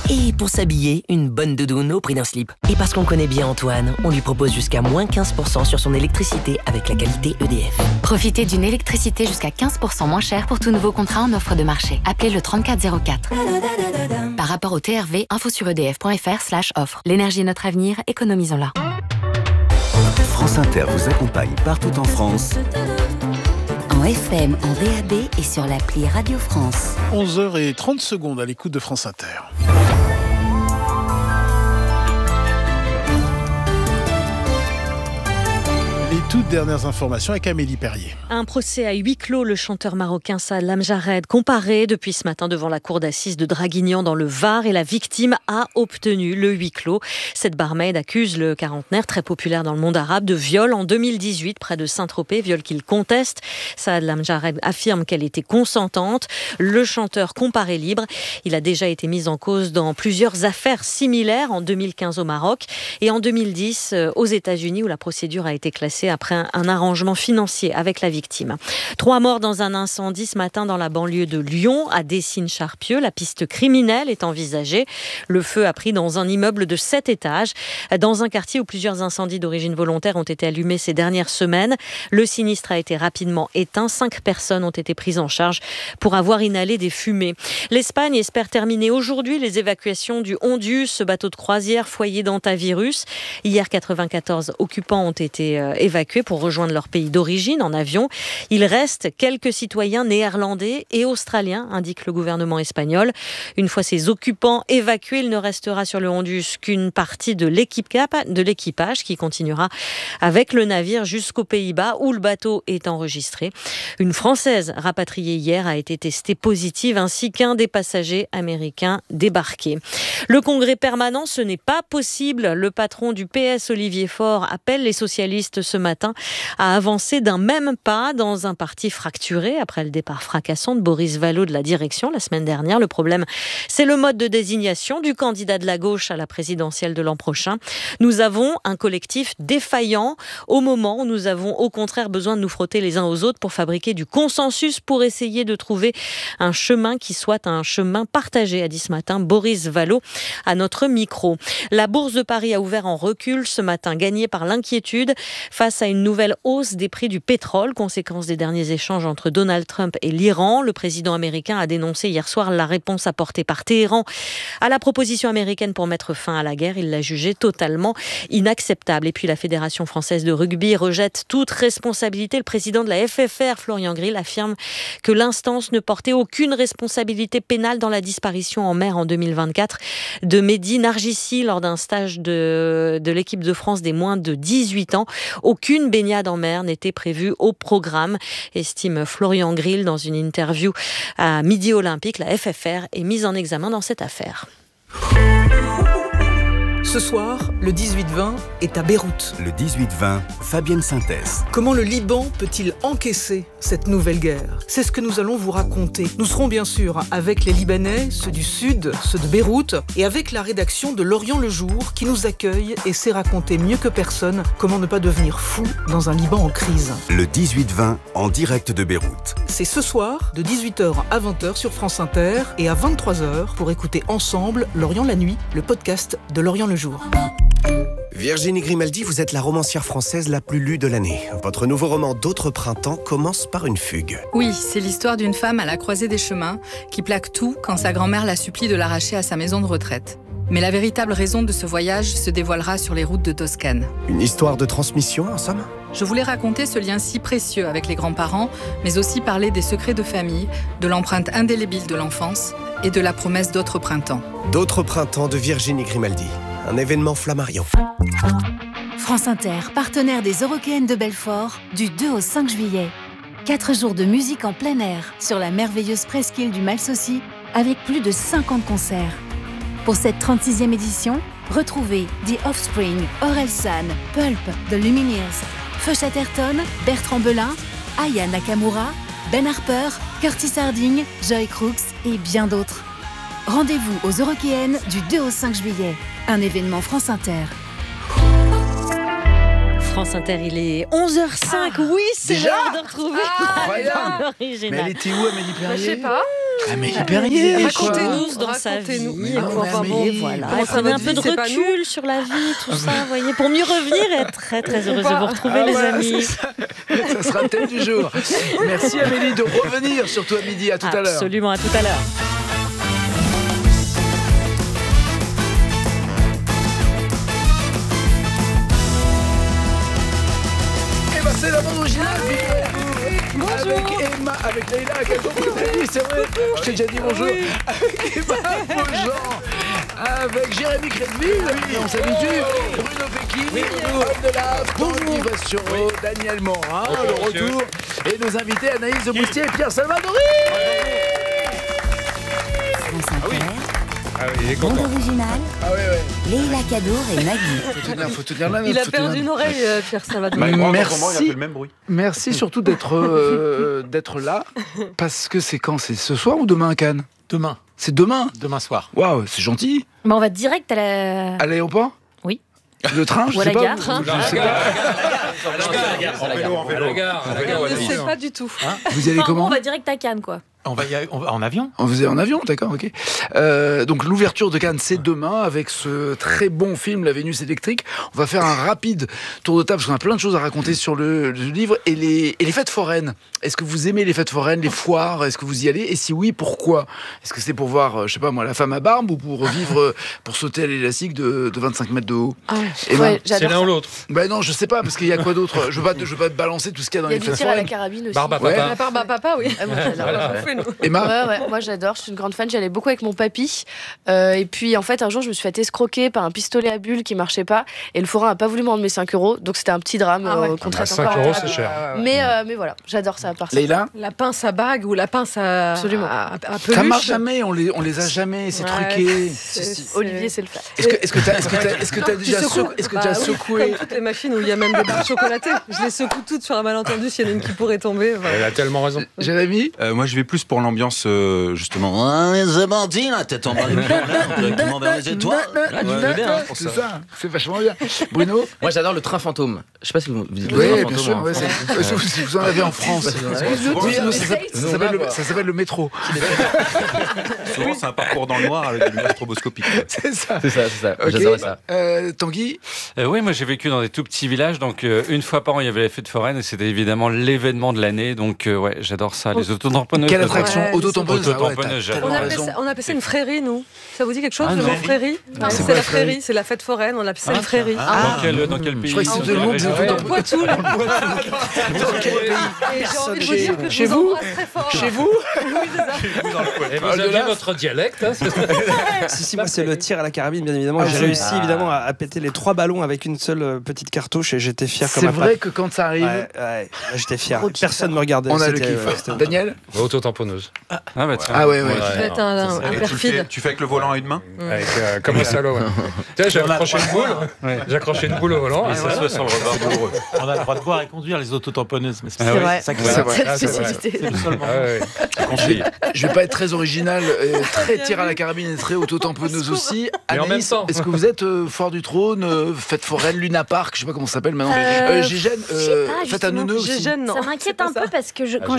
Et pour s'habiller, une bonne doudoune au prix d'un slip. Et parce qu'on connaît bien Antoine, on lui propose jusqu'à moins 15% sur son électricité avec la qualité EDF. Profitez d'une électricité jusqu'à 15% moins chère pour tout nouveau contrat en offre de marché. Appelez le 3404. Par rapport au TRV, info sur edf.fr/offre. L'énergie est notre avenir, économisons-la. France Inter vous accompagne partout en France. En FM, en DAB et sur l'appli Radio France. 11h30 à l'écoute de France Inter. Les toutes dernières informations avec Amélie Perrier. Un procès à huis clos, le chanteur marocain Saad Lamjared, comparé depuis ce matin devant la cour d'assises de Draguignan dans le Var, et la victime a obtenu le huis clos. Cette barmaid accuse le quarantenaire, très populaire dans le monde arabe, de viol en 2018 près de Saint-Tropez, viol qu'il conteste. Saad Lamjared affirme qu'elle était consentante. Le chanteur comparé libre. Il a déjà été mis en cause dans plusieurs affaires similaires, en 2015 au Maroc et en 2010 aux États-Unis, où la procédure a été classée après un arrangement financier avec la victime. 3 morts dans un incendie ce matin dans la banlieue de Lyon, à Dessines-Charpieu. La piste criminelle est envisagée. Le feu a pris dans un immeuble de 7 étages, dans un quartier où plusieurs incendies d'origine volontaire ont été allumés ces dernières semaines. Le sinistre a été rapidement éteint. 5 personnes ont été prises en charge pour avoir inhalé des fumées. L'Espagne espère terminer aujourd'hui les évacuations du Hondius, ce bateau de croisière foyer d'hantavirus. Hier, 94 occupants ont été évacués pour rejoindre leur pays d'origine en avion. Il reste quelques citoyens néerlandais et australiens, indique le gouvernement espagnol. Une fois ces occupants évacués, il ne restera sur le Hondius qu'une partie de l'équipage qui continuera avec le navire jusqu'aux Pays-Bas où le bateau est enregistré. Une Française rapatriée hier a été testée positive, ainsi qu'un des passagers américains débarqués. Le congrès permanent, ce n'est pas possible. Le patron du PS, Olivier Faure, appelle les socialistes ce matin à avancer d'un même pas dans un parti fracturé après le départ fracassant de Boris Vallaud de la direction la semaine dernière. Le problème, c'est le mode de désignation du candidat de la gauche à la présidentielle de l'an prochain. Nous avons un collectif défaillant au moment où nous avons au contraire besoin de nous frotter les uns aux autres pour fabriquer du consensus, pour essayer de trouver un chemin qui soit un chemin partagé, a dit ce matin Boris Vallaud à notre micro. La bourse de Paris a ouvert en recul ce matin, gagnée par l'inquiétude face à une nouvelle hausse des prix du pétrole, conséquence des derniers échanges entre Donald Trump et l'Iran. Le président américain a dénoncé hier soir la réponse apportée par Téhéran à la proposition américaine pour mettre fin à la guerre. Il l'a jugée totalement inacceptable. Et puis la Fédération française de rugby rejette toute responsabilité. Le président de la FFR, Florian Grill, affirme que l'instance ne portait aucune responsabilité pénale dans la disparition en mer en 2024 de Mehdi Nargissi lors d'un stage de l'équipe de France des moins de 18 ans. Aucune baignade en mer n'était prévue au programme, estime Florian Grill dans une interview à Midi Olympique. La FFR est mise en examen dans cette affaire. Ce soir, le 18-20 est à Beyrouth. Le 18-20, Fabienne Synthèse. Comment le Liban peut-il encaisser cette nouvelle guerre ? C'est ce que nous allons vous raconter. Nous serons bien sûr avec les Libanais, ceux du Sud, ceux de Beyrouth, et avec la rédaction de Lorient Le Jour qui nous accueille et sait raconter mieux que personne comment ne pas devenir fou dans un Liban en crise. Le 18-20, en direct de Beyrouth. C'est ce soir, de 18h à 20h sur France Inter et à 23h pour écouter ensemble Lorient la nuit, le podcast de Lorient Le Jour. Virginie Grimaldi, vous êtes la romancière française la plus lue de l'année. Votre nouveau roman D'autres printemps commence par une fugue. Oui, c'est l'histoire d'une femme à la croisée des chemins qui plaque tout quand sa grand-mère la supplie de l'arracher à sa maison de retraite. Mais la véritable raison de ce voyage se dévoilera sur les routes de Toscane. Une histoire de transmission, en somme ? Je voulais raconter ce lien si précieux avec les grands-parents, mais aussi parler des secrets de famille, de l'empreinte indélébile de l'enfance et de la promesse d'autres printemps. D'autres printemps de Virginie Grimaldi. Un événement Flammarion. France Inter, partenaire des Eurockéennes de Belfort, du 2 au 5 juillet. 4 jours de musique en plein air sur la merveilleuse presqu'île du Malsaucy, avec plus de 50 concerts. Pour cette 36e édition, retrouvez The Offspring, Orelsan, Pulp, The Lumineers, Feu Chatterton, Bertrand Belin, Aya Nakamura, Ben Harper, Curtis Harding, Joy Crooks et bien d'autres. Rendez-vous aux Eurockéennes du 2 au 5 juillet. Un événement France Inter. France Inter, il est 11h05. Oui, c'est l'heure de retrouver la bande originale. Mais elle était où, Amélie Perrier ? Je sais pas. Amélie Perrier, Racontez-nous dans sa vie. Voilà. Elle prenait un peu de recul sur la vie, tout ça, vous voyez, pour mieux revenir et être très très heureuse de vous retrouver, les amis. Ça sera le thème du jour. Merci Amélie de revenir, surtout à midi. À tout à l'heure. Absolument, à tout à l'heure. C'est la bande originale. Bonjour. Avec Emma, avec Leïla, c'est vrai. Je t'ai déjà dit bonjour. Avec Emma Beaujean, avec Jérémy Crédville, on s'habitue. Bruno Pekin, Paul Delave, Tony Vassuro, Daniel Morin, le retour. Et nos invités Anaïs de Moustier et Pierre Salvadori. Bande originale, Leïla Kadour et Nagui. Faut tenir la note. Il a perdu une oreille, Pierre Salvadori. Merci. Il a fait le même bruit. Merci surtout d'être là, parce que c'est quand ? C'est ce soir ou demain à Cannes ? Demain. C'est demain ? Demain soir. Waouh, c'est gentil. Bah on va direct à l'aéroport ? Oui. Le train, je ou à sais la pas. gare. Je sais pas. En vélo. Je ne sais pas du tout. Vous y allez comment ? On va direct à Cannes, quoi. On va en avion. On faisait en avion, d'accord, ok. Donc l'ouverture de Cannes, c'est demain, avec ce très bon film, La Vénus électrique. On va faire un rapide tour de table, parce qu'on a plein de choses à raconter sur le livre. Et les fêtes foraines. Est-ce que vous aimez les fêtes foraines, les foires ? Est-ce que vous y allez ? Et si oui, pourquoi ? Est-ce que c'est pour voir, je sais pas moi, la femme à barbe, ou pour revivre, pour sauter à l'élastique de 25 mètres de haut ? C'est l'un ou l'autre. Ben non, je sais pas, parce qu'il y a quoi d'autre ? Je veux pas balancer tout ce qu'il y a dans les fêtes foraines. Il y a du tir à la carabine aussi. Barbe à papa. La barbe à papa, oui. Emma ? Ouais, moi j'adore, je suis une grande fan, j'y allais beaucoup avec mon papy. Et puis en fait, un jour, je me suis fait escroquer par un pistolet à bulles qui marchait pas. Et le forain a pas voulu me rendre mes 5 €. Donc c'était un petit drame. 5 €, c'est cher. Mais voilà, j'adore ça. Leïla ? La pince à bague ou la pince à peluche. Ça marche jamais, on les a jamais, c'est truqué. Olivier sait le faire. Est-ce que t'as déjà secoué Comme toutes les machines où il y a même des barres chocolatées. Je les secoue toutes sur un malentendu s'il y en a une qui pourrait tomber. Elle a tellement raison. Jérémy ? Moi, je vais plus pour l'ambiance, justement. C'est parti, la tête en bas du plafond, directement vers les étoiles. C'est ça, c'est vachement bien. Bruno ? Moi, j'adore le train fantôme. Je sais pas si vous oui, bien sûr. Si vous en avez en France. Ça s'appelle le métro. Souvent, c'est un parcours dans le noir avec des lumières stroboscopiques. C'est ça. Okay. J'adorais ça. Tanguy ? Oui, moi j'ai vécu dans des tout petits villages, donc une fois par an il y avait la fête foraine et c'était évidemment l'événement de l'année, donc ouais, j'adore ça. Les autotamponneuses. Quelle attraction ? Autotamponneuse. On appelait ça une frérie, nous. Ça vous dit quelque chose, le mot frérie ? C'est la frérie, c'est la fête foraine, on appelle ça une frérie. Dans quel pays ? Je crois que c'était le nom de Poitou. Chez vous ? Chez vous ? Et vous aviez votre dialecte, hein ? Si, moi c'est le tir à la carabine, bien évidemment. J'ai réussi évidemment à péter les 3 ballons avec une seule petite cartouche et j'étais fier comme un C'est vrai que quand ça arrive, j'étais fier. Personne me regardait. On a le kiff. Daniel ? Autotamponneuse. Ah ouais. Tu vas être un perfide. Tu fais avec le volant à une main ? Comme un salaud. J'ai accroché une boule au volant et ça se fait sur le rebord. On a le droit de boire et conduire les autotamponneuses. C'est vrai. C'est la spécialité. Je vais pas être très original, très tir à la carabine et très auto-tamponneuse aussi. Anaïs, est-ce que vous êtes Foire du Trône, fête foraine, Luna Park, je sais pas comment ça s'appelle maintenant. Gégène, fête à Neuneu aussi. Ça m'inquiète un peu parce que quand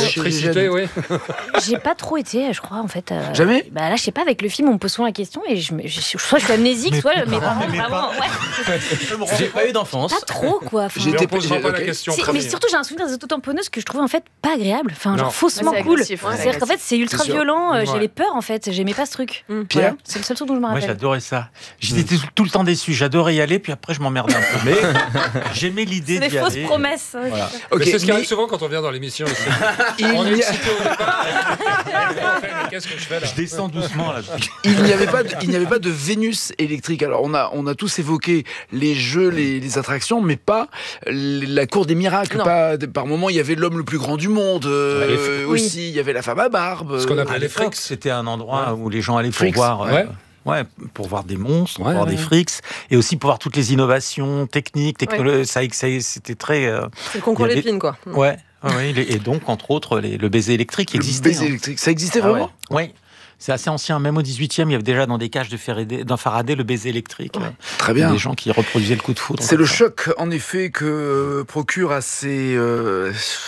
j'ai pas trop été, je crois en fait. Jamais ? Bah là, je sais pas, avec le film, on me pose souvent la question et soit je suis amnésique, soit mes parents vraiment. J'ai pas eu d'enfance. Pas trop quoi. Mais surtout, j'ai un souvenir des autotamponneuses que je trouvais en fait pas agréable. Enfin, genre faussement cool. C'est-à-dire qu'en fait, c'est ultra violent. J'avais peur en fait. J'aimais pas ce truc. Pierre ? C'est le seul truc dont je me rappelle. Moi, j'adorais ça. J'étais tout le temps déçu. J'adorais y aller, puis après, je m'emmerdais un peu. Mais j'aimais l'idée d'y aller. C'est des fausses promesses. C'est ce qui arrive souvent quand on vient dans l'émission. On est excité au départ. Qu'est-ce que je fais là ? Je descends doucement là. Il n'y avait pas de Vénus électrique. Alors on a tous évoqué les jeux, les attractions, mais pas la cour des miracles. Par moment, il y avait l'homme le plus grand du monde. Aussi, il y avait la femme à barbe. Ce qu'on appelait les frics. C'était un endroit où les gens allaient pour voir. Pour voir des monstres, pour voir des frics, et aussi pour voir toutes les innovations techniques, c'était très. C'est le concours d'épines, quoi. Ouais. Et donc, entre autres, le baiser électrique existait. Le baiser électrique, ça existait vraiment ? Oui. C'est assez ancien, même au 18e, il y avait déjà dans des cages de Faraday le baiser électrique. Très bien. Des gens qui reproduisaient le coup de foudre. C'est le choc, en effet, que procure à ces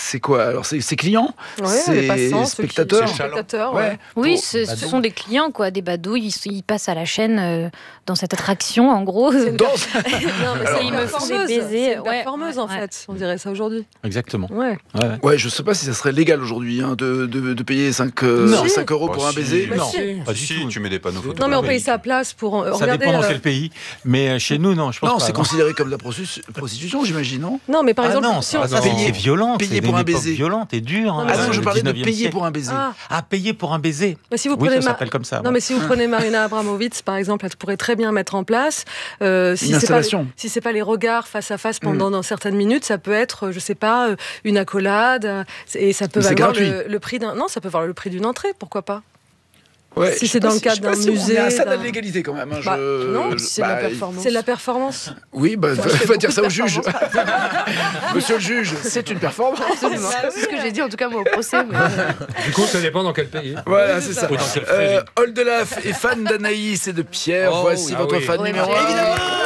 c'est quoi? Alors, c'est clients? C'est spectateurs? Oui, ce sont des clients, quoi, des badauds. Ils passent à la chaîne dans cette attraction, en gros. Non, mais ils me font des baisers. C'est une performeuse, en fait. On dirait ça aujourd'hui. Exactement. Ouais, je sais pas si ça serait légal aujourd'hui de payer 5 euros pour un baiser. Non, pas du tout. Tu mets des panneaux photovoltaïques. Non, mais on paye sa place pour. Ça dépend dans quel pays. Mais chez nous, non, je pense pas. Non, c'est considéré comme de la prostitution, j'imagine, non? Non, mais par exemple, c'est violent. Payer pour un baiser. Violente et dure. Ah non, je parlais de payer pour un baiser. Ah, payer pour un baiser. Si vous prenez ça s'appelle comme ça. Non, mais si vous prenez Marina Abramovic, par exemple, elle pourrait très bien mettre en place une installation. Si c'est pas les regards face à face pendant dans certaines minutes, ça peut être, je sais pas, une accolade, et ça peut valoir le prix d'un. Non, ça peut valoir le prix d'une entrée, pourquoi pas? Ouais, si c'est dans le cadre d'un musée. On est à ça de la légalité quand même. Non, c'est de la performance. C'est de la performance. Oui, va dire ça au juge. Monsieur le juge, c'est une performance. Absolument. C'est ce que j'ai dit en tout cas moi au procès. Du coup, ça dépend dans quel pays. Voilà, c'est ça. Oldelaf est fan d'Anaïs et de Pierre. Voici votre fan numéro 1.